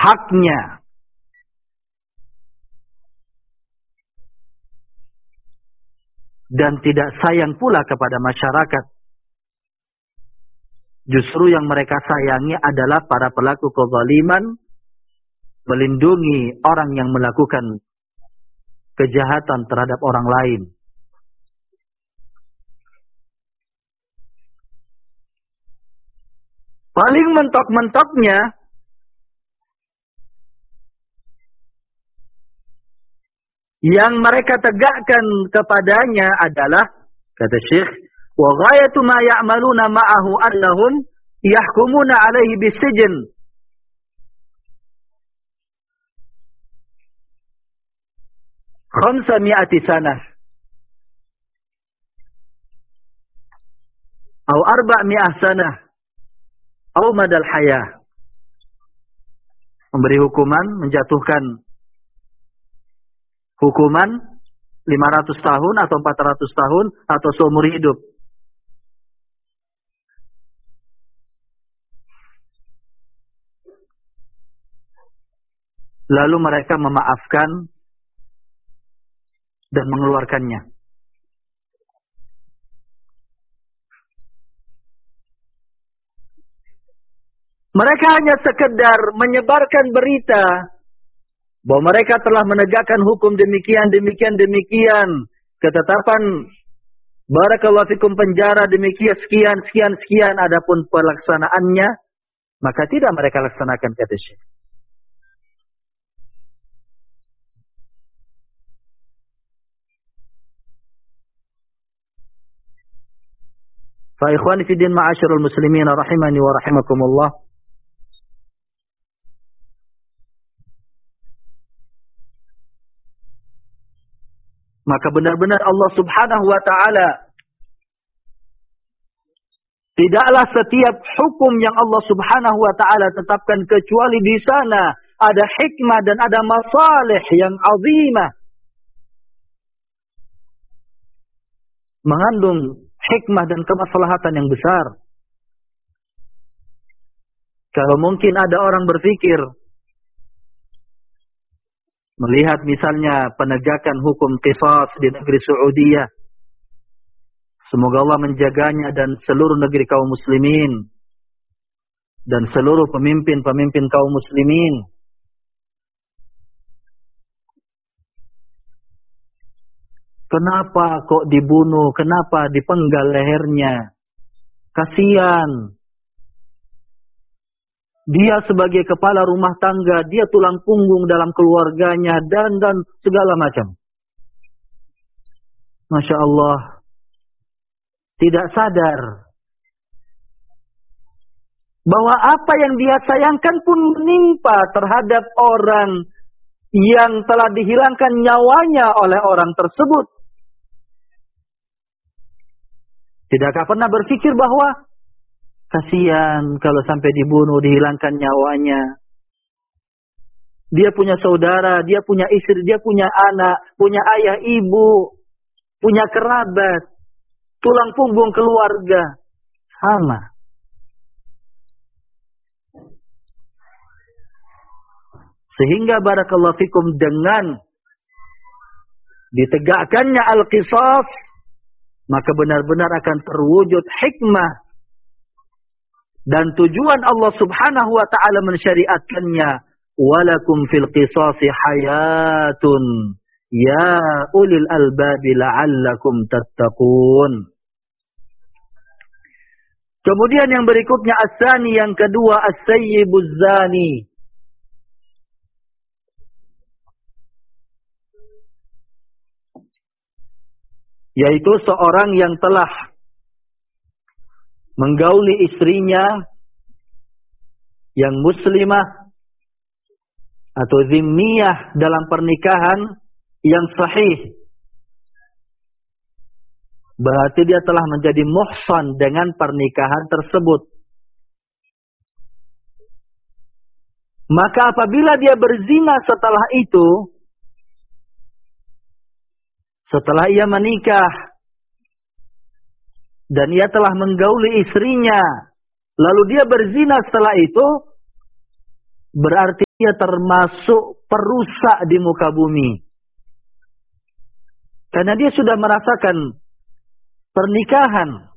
haknya. Dan tidak sayang pula kepada masyarakat. Justru yang mereka sayangi adalah para pelaku kezaliman, melindungi orang yang melakukan kejahatan terhadap orang lain. Paling mentok-mentoknya yang mereka tegakkan kepadanya adalah, kata Syekh, wa ghayatu ma ya'maluna ma'ahu annahum yahkumuna alaihi bisijn khamsami'ati sanah atau 400 sanah atau madal hayah. Memberi hukuman, menjatuhkan hukuman 500 tahun atau 400 tahun atau seumur hidup. Lalu mereka memaafkan dan mengeluarkannya. Mereka hanya sekedar menyebarkan berita bahwa mereka telah menegakkan hukum demikian. Ketetapan barakallahu fikum penjara demikian sekian. Adapun pelaksanaannya, maka tidak mereka laksanakan, kata Syekh. Fa ikhwani fi din ma'asyiral muslimin rahimani wa rahimakumullah. Maka benar-benar Allah Subhanahu wa ta'ala tidaklah setiap hukum yang Allah Subhanahu wa ta'ala tetapkan kecuali di sana ada hikmah dan ada masalih yang azimah. Mengandung hikmah dan kemaslahatan yang besar. Kalau mungkin ada orang berpikir, melihat misalnya penegakan hukum qisas di negeri Saudiyah, semoga Allah menjaganya dan seluruh negeri kaum muslimin dan seluruh pemimpin-pemimpin kaum muslimin. Kenapa kok dibunuh? Kenapa dipenggal lehernya? Kasihan. Dia sebagai kepala rumah tangga, dia tulang punggung dalam keluarganya, dan segala macam. Masya Allah. Tidak sadar bahwa apa yang dia sayangkan pun menimpa terhadap orang yang telah dihilangkan nyawanya oleh orang tersebut. Tidakkah pernah berpikir bahwa kasihan kalau sampai dibunuh, dihilangkan nyawanya. Dia punya saudara, dia punya istri, dia punya anak, punya ayah, ibu, punya kerabat, tulang punggung keluarga. Sama. Sehingga barakallahu fikum dengan ditegakkannya al-qisas, maka benar-benar akan terwujud hikmah. Dan tujuan Allah Subhanahu wa ta'ala mensyariatkannya. Walakum fil qisasi hayatun. Ya ulil albabi la'allakum tattaqun. Kemudian yang berikutnya as-sani, yang kedua as-sayyibuz zani. Yaitu seorang yang telah menggauli istrinya yang muslimah atau zimmiyah dalam pernikahan yang sahih. Berarti dia telah menjadi muhsan dengan pernikahan tersebut. Maka apabila dia berzina setelah itu, setelah ia menikah dan ia telah menggauli istrinya, lalu dia berzina setelah itu, berarti Dia termasuk perusak di muka bumi. Karena dia sudah merasakan pernikahan.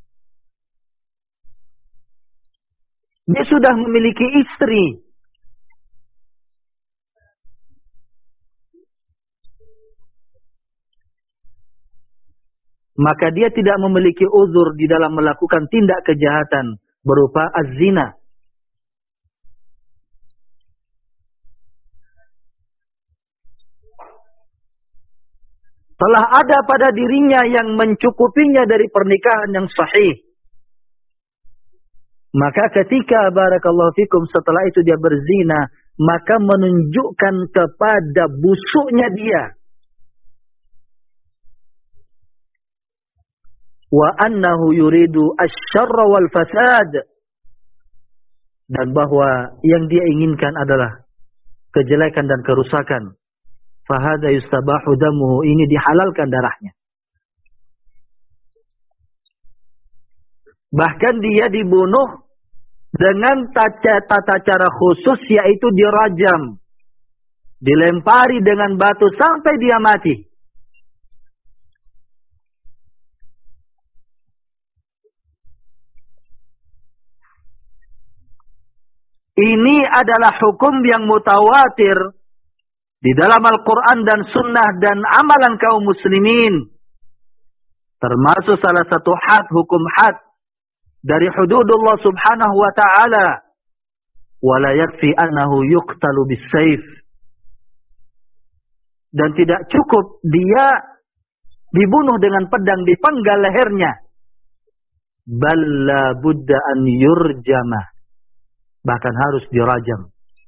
Dia sudah memiliki istri. Maka dia tidak memiliki uzur di dalam melakukan tindak kejahatan berupa az-zina. Telah ada pada dirinya yang mencukupinya dari pernikahan yang sahih. Maka ketika barakallahu fikum setelah itu dia berzina, maka menunjukkan kepada busuknya dia. Wa annahu yuridu asy-syarra wal fasad. Dan bahwa yang dia inginkan adalah kejelekan dan kerusakan. Fahada yustabahu damuhu, ini dihalalkan darahnya. Bahkan dia dibunuh dengan tata cara khusus, yaitu dirajam. Dilempari dengan batu sampai dia mati. Ini adalah hukum yang mutawatir di dalam Al-Quran dan Sunnah dan amalan kaum muslimin. Termasuk salah satu had, hukum had dari hududullah subhanahu wa ta'ala. Wala yakfi annahu yuqtalu bis-sayf. Dan tidak cukup dia dibunuh dengan pedang dipenggal lehernya. Bal la budda an yurjama. Bahkan harus dirajam.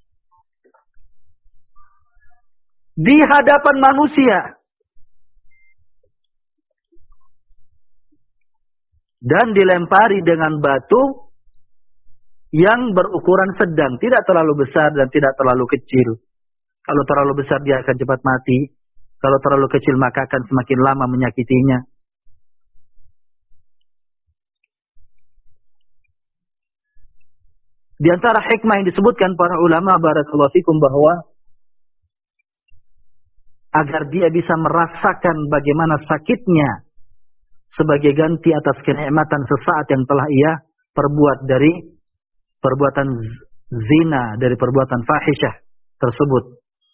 Di hadapan manusia. Dan dilempari dengan batu yang berukuran sedang. Tidak terlalu besar dan tidak terlalu kecil. Kalau terlalu besar dia akan cepat mati. Kalau terlalu kecil maka akan semakin lama menyakitinya. Di antara hikmah yang disebutkan para ulama barakallahu fikum bahwa agar dia bisa merasakan bagaimana sakitnya sebagai ganti atas kenikmatan sesaat yang telah ia perbuat dari perbuatan zina, dari perbuatan fahisyah tersebut.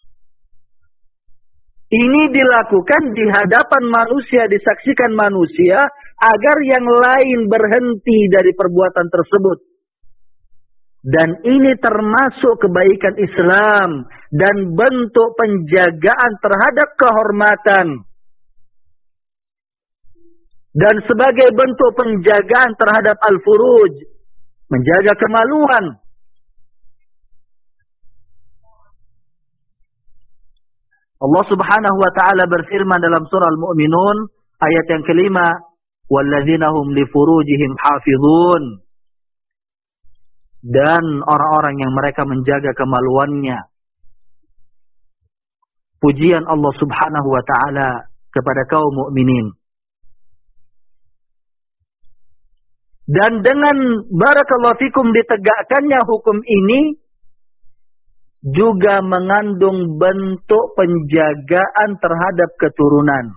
Ini dilakukan di hadapan manusia, disaksikan manusia agar yang lain berhenti dari perbuatan tersebut. Dan ini termasuk kebaikan Islam dan bentuk penjagaan terhadap kehormatan. Dan sebagai bentuk penjagaan terhadap al-furuj, menjaga kemaluan. Allah subhanahu wa ta'ala berfirman dalam surah Al-Mu'minun ayat yang kelima, وَالَّذِينَ هُمْ لِفُرُوجِهِمْ حَافِظُونَ. Dan orang-orang yang mereka menjaga kemaluannya. Pujian Allah subhanahu wa ta'ala kepada kaum mukminin. Dan dengan barakallahu fikum ditegakkannya hukum ini juga mengandung bentuk penjagaan terhadap keturunan.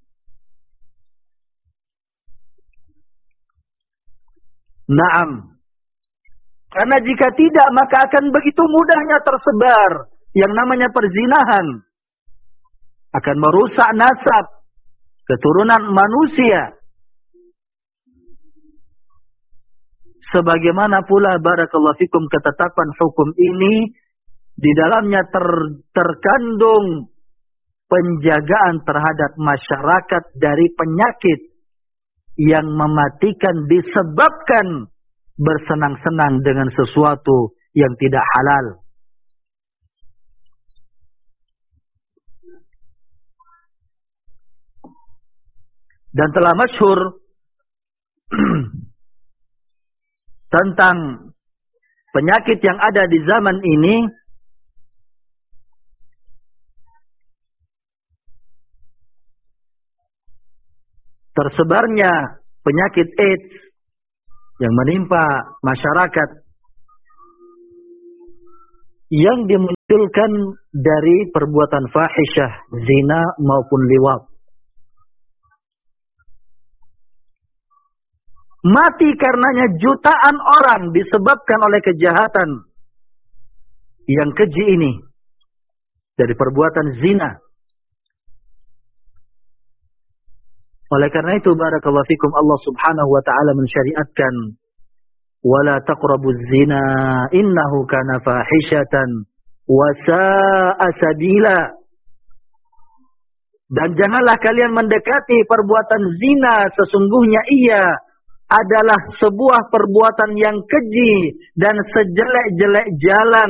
Naam. Karena jika tidak maka akan begitu mudahnya tersebar yang namanya perzinahan. Akan merusak nasab keturunan manusia. Sebagaimana pula barakallahu fikum ketetapan hukum ini di dalamnya terkandung penjagaan terhadap masyarakat dari penyakit yang mematikan disebabkan bersenang-senang dengan sesuatu yang tidak halal. Dan telah masyhur tentang penyakit yang ada di zaman ini, tersebarnya penyakit AIDS yang menimpa masyarakat yang dimunculkan dari perbuatan fahisyah, zina maupun liwat. Mati karenanya jutaan orang disebabkan oleh kejahatan yang keji ini, dari perbuatan zina. Oleh karena itu, barakallahu fikum, Allah subhanahu wa ta'ala mensyariatkan, wala taqrabuz zina innahu kana fahishatan wa sa'a sabila. Dan janganlah kalian mendekati perbuatan zina, sesungguhnya ia adalah sebuah perbuatan yang keji dan sejelek-jelek jalan.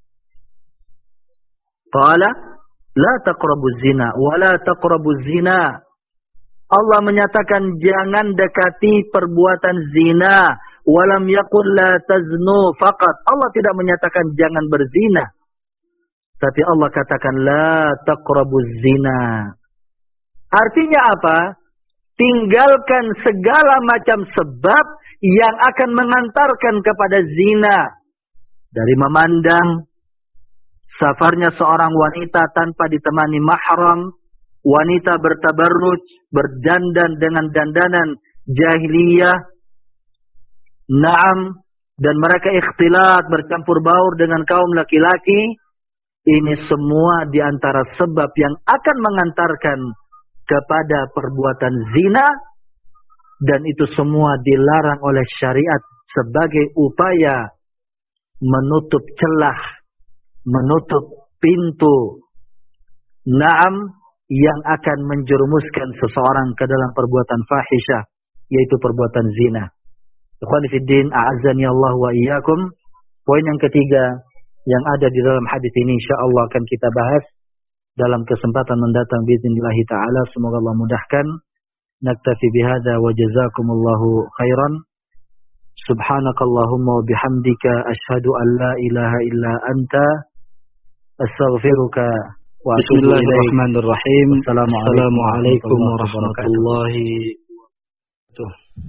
Qala la taqrabuz zina wa la taqrabuz zina. Allah menyatakan jangan dekati perbuatan zina. Walam yaqul la taznu faqat. Allah tidak menyatakan jangan berzina. Tapi Allah katakan la taqrabuz zina. Artinya apa? Tinggalkan segala macam sebab yang akan mengantarkan kepada zina. Dari memandang safarnya seorang wanita tanpa ditemani mahram, wanita bertabarruj, berdandan dengan dandanan jahiliyah, na'am, dan mereka ikhtilat, bercampur baur dengan kaum laki-laki. Ini semua di antara sebab yang akan mengantarkan kepada perbuatan zina, dan itu semua dilarang oleh syariat sebagai upaya menutup celah, menutup pintu, na'am, yang akan menjerumuskan seseorang ke dalam perbuatan fahisyah, yaitu perbuatan zina. Ikhwani fiddin, a'azzani Allah wa iyyakum. Poin yang ketiga yang ada di dalam hadis ini insyaallah akan kita bahas dalam kesempatan mendatang biiznillah taala. Semoga Allah mudahkan. Naktafi bihadza wa jazakumullahu khairan. Subhanakallahumma wa bihamdika asyhadu an la ilaha illa anta astaghfiruka wa atubu ilaik. Bismillahirrahmanirrahim. Assalamualaikum warahmatullahi wabarakatuh.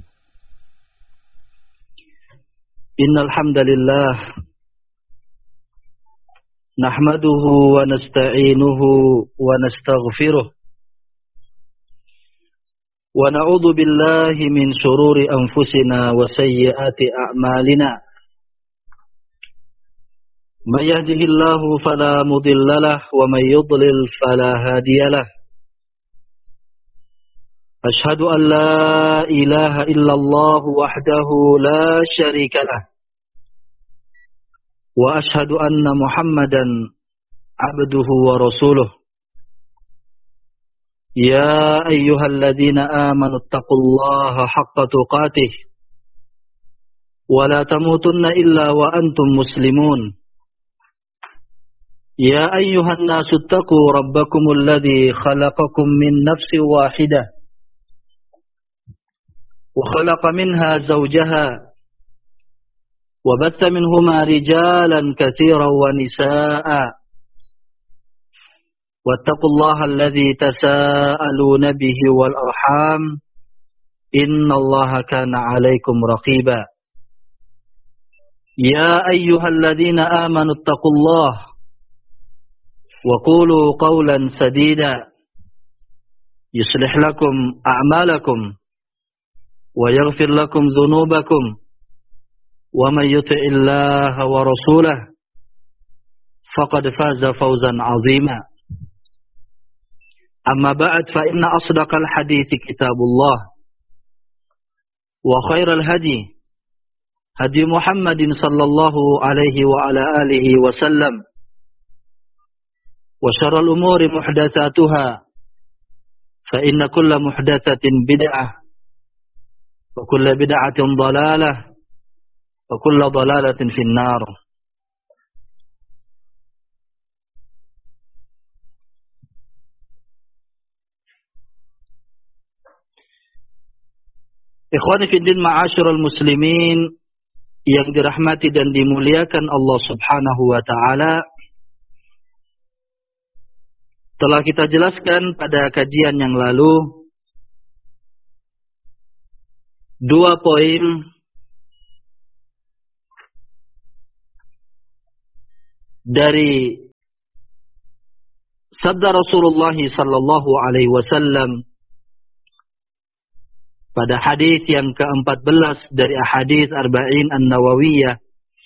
Innal hamdalillah nahmaduhu wa nasta'inuhu wa nastaghfiruh wa na'udzu billahi min shururi anfusina wa sayyiati a'malina. May yahdihillahu fala mudilla lahu wa may yudlil fala hadiya lahu. Ashhadu an la ilaha illallah wahdahu la syarika lah. Wa ashhadu anna Muhammadan abduhu wa rasuluh. Ya ayyuhalladzina amanu taqullaha haqqa tuqatih. Wa la tamutunna illa wa antum muslimun. Ya ayyuhan nasu taqu rabbakumul ladzi khalaqakum min nafsin wahidah. وخلق منها زوجها وبث منهما رجالا كثيرا ونساء واتقوا الله الذي تساءلون به والأرحام إن الله كان عليكم رقيبا. يا أيها الذين آمنوا اتقوا الله وقولوا قولا سديدا يصلح لكم أعمالكم ويغفر لكم ذنوبكم ومن يطع الله ورسوله فقد فاز فوزا عظيما. أما بعد فإن أصدق الحديث كتاب الله وخير الهدي هدي محمد صلى الله عليه وعلى آله وسلم وشر الأمور محدثاتها فإن كل محدثة بدعة وكل بدعة ضلالة وكل ضلالة في النار. Ikhwani fiddin ma'asyiral muslimin yang dirahmati dan dimuliakan Allah Subhanahu wa taala. Telah kita jelaskan pada kajian yang lalu 2 poin dari sabda Rasulullah sallallahu alaihi wasallam pada hadis yang ke-14 dari hadis Arba'in An-Nawawiyah.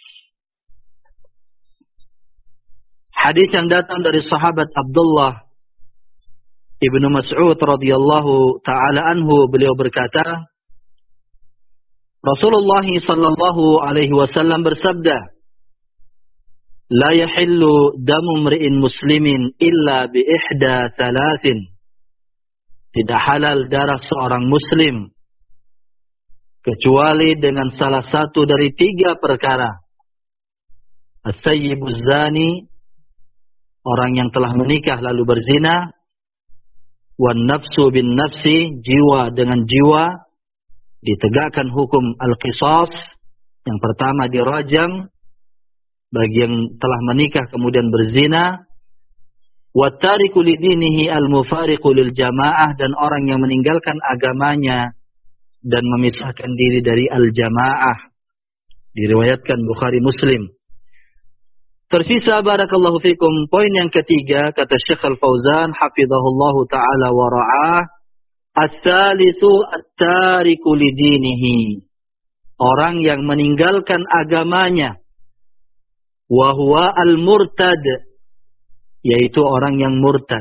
Hadis yang datang dari sahabat Abdullah Ibnu Mas'ud radhiyallahu taala anhu, beliau berkata, Rasulullah sallallahu alaihi wasallam bersabda, "La yahillu damu mri'in muslimin illa bi ihda thalathin." Tidak halal darah seorang muslim kecuali dengan salah satu dari 3 perkara. As-sayyibuz zani, orang yang telah menikah lalu berzina. Wan nafsu bin nafsi, jiwa dengan jiwa, ditegakkan hukum al-qisas. Yang pertama dirajam bagi yang telah menikah kemudian berzina. Wa tariku lidinihi al-mufariqu lil jamaah, dan orang yang meninggalkan agamanya dan memisahkan diri dari al-jamaah. Diriwayatkan Bukhari Muslim. Tersisa barakallahu fikum poin yang ketiga, kata Syekh Al-Fauzan hafizahullahu taala wa ra'ah, as-salisu at-tariku lidinihi, orang yang meninggalkan agamanya, wa huwa al-murtad, yaitu orang yang murtad.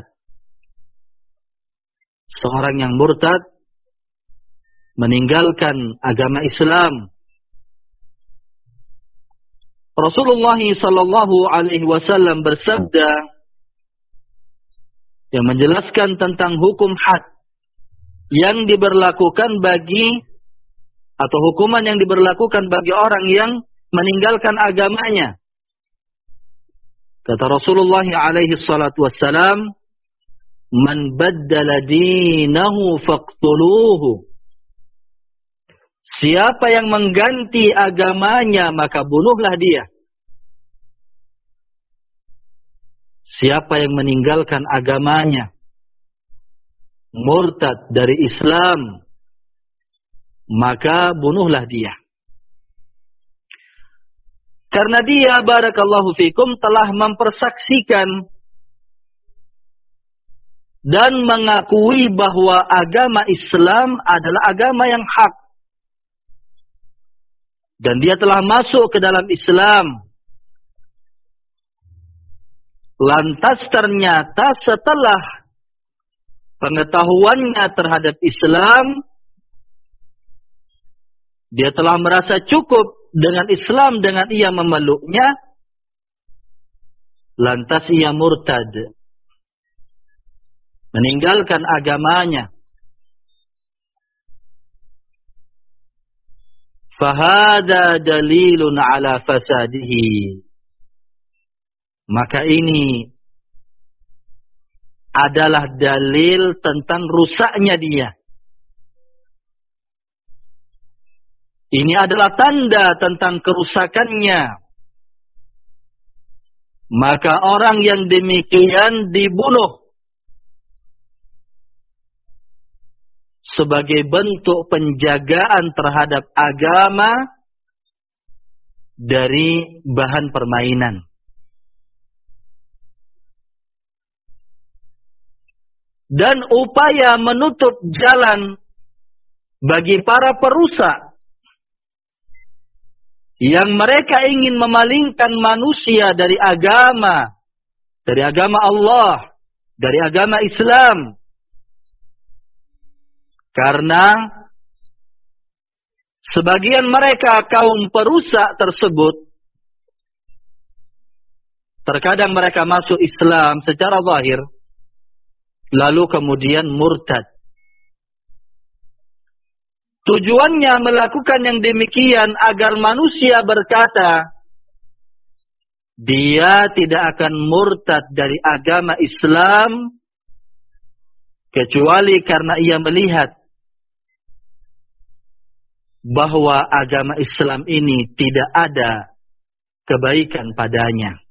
Seorang yang murtad meninggalkan agama Islam. Rasulullah sallallahu alaihi wasallam bersabda yang menjelaskan tentang hukum had yang diberlakukan bagi, atau hukuman yang diberlakukan bagi orang yang meninggalkan agamanya. Kata Rasulullah alaihi salatu wassalam, "Man baddala dinahu faqtuluhu." Siapa yang mengganti agamanya, maka bunuhlah dia. Siapa yang meninggalkan agamanya, murtad dari Islam, maka bunuhlah dia. Karena dia, barakallahu fikum, telah mempersaksikan dan mengakui bahwa agama Islam adalah agama yang hak. Dan dia telah masuk ke dalam Islam. Lantas ternyata setelah pengetahuannya terhadap Islam, dia telah merasa cukup dengan Islam, dengan ia memeluknya, lantas ia murtad, meninggalkan agamanya. Fahada dalilun ala fasadihi. Maka ini adalah dalil tentang rusaknya dia. Ini adalah tanda tentang kerusakannya. Maka orang yang demikian dibunuh sebagai bentuk penjagaan terhadap agama dari bahan permainan. Dan upaya menutup jalan bagi para perusak yang mereka ingin memalingkan manusia dari agama Allah, dari agama Islam. Karena sebagian mereka, kaum perusak tersebut, terkadang mereka masuk Islam secara zahir, lalu kemudian murtad. Tujuannya melakukan yang demikian agar manusia berkata, dia tidak akan murtad dari agama Islam kecuali karena ia melihat bahwa agama Islam ini tidak ada kebaikan padanya.